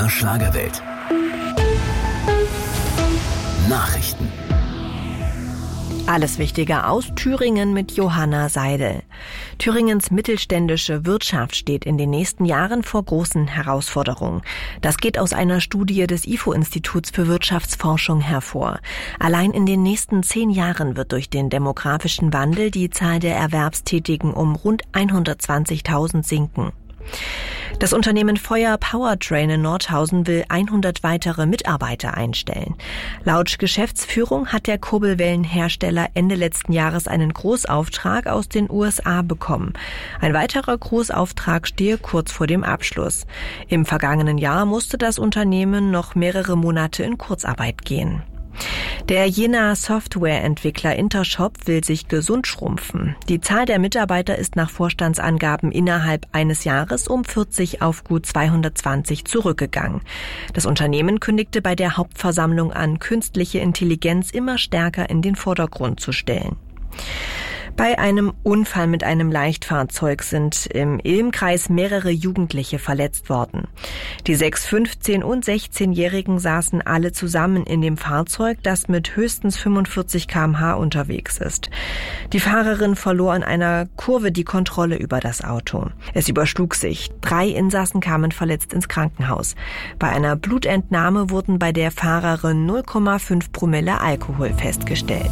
MDR Schlagerwelt. Nachrichten. Alles Wichtige aus Thüringen mit Johanna Seidel. Thüringens mittelständische Wirtschaft steht in den nächsten Jahren vor großen Herausforderungen. Das geht aus einer Studie des IFO-Instituts für Wirtschaftsforschung hervor. Allein in den nächsten 10 Jahren wird durch den demografischen Wandel die Zahl der Erwerbstätigen um rund 120.000 sinken. Das Unternehmen Feuer Powertrain in Nordhausen will 100 weitere Mitarbeiter einstellen. Laut Geschäftsführung hat der Kurbelwellenhersteller Ende letzten Jahres einen Großauftrag aus den USA bekommen. Ein weiterer Großauftrag stehe kurz vor dem Abschluss. Im vergangenen Jahr musste das Unternehmen noch mehrere Monate in Kurzarbeit gehen. Der Jenaer Softwareentwickler Intershop will sich gesund schrumpfen. Die Zahl der Mitarbeiter ist nach Vorstandsangaben innerhalb eines Jahres um 40 auf gut 220 zurückgegangen. Das Unternehmen kündigte bei der Hauptversammlung an, künstliche Intelligenz immer stärker in den Vordergrund zu stellen. Bei einem Unfall mit einem Leichtfahrzeug sind im Ilmkreis mehrere Jugendliche verletzt worden. Die 6-, 15- und 16-Jährigen saßen alle zusammen in dem Fahrzeug, das mit höchstens 45 km/h unterwegs ist. Die Fahrerin verlor in einer Kurve die Kontrolle über das Auto. Es überschlug sich. 3 Insassen kamen verletzt ins Krankenhaus. Bei einer Blutentnahme wurden bei der Fahrerin 0,5 Promille Alkohol festgestellt.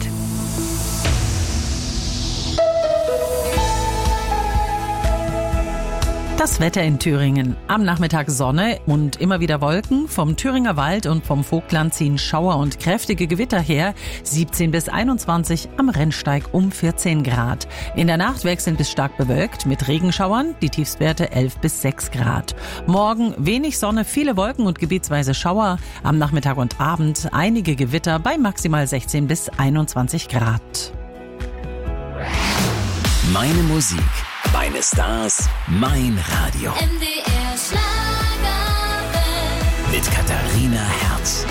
Das Wetter in Thüringen. Am Nachmittag Sonne und immer wieder Wolken. Vom Thüringer Wald und vom Vogtland ziehen Schauer und kräftige Gewitter her. 17 bis 21, am Rennsteig um 14 Grad. In der Nacht wechselnd bis stark bewölkt mit Regenschauern. Die Tiefstwerte 11 bis 6 Grad. Morgen wenig Sonne, viele Wolken und gebietsweise Schauer. Am Nachmittag und Abend einige Gewitter bei maximal 16 bis 21 Grad. Meine Musik, meine Stars, mein Radio. MDR Schlagerwelt. Mit Katharina Herz.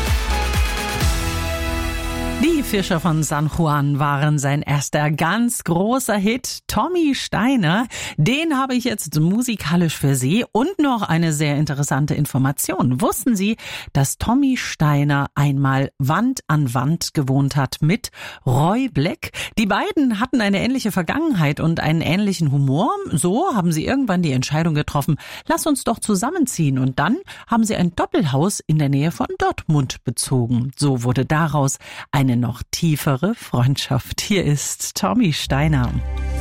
Die Fischer von San Juan waren sein erster ganz großer Hit, Tommy Steiner. Den habe ich jetzt musikalisch für Sie und noch eine sehr interessante Information. Wussten Sie, dass Tommy Steiner einmal Wand an Wand gewohnt hat mit Roy Black? Die beiden hatten eine ähnliche Vergangenheit und einen ähnlichen Humor. So haben sie irgendwann die Entscheidung getroffen, lass uns doch zusammenziehen. Und dann haben sie ein Doppelhaus in der Nähe von Dortmund bezogen. So wurde daraus eine noch tiefere Freundschaft. Hier ist Tommy Steiner.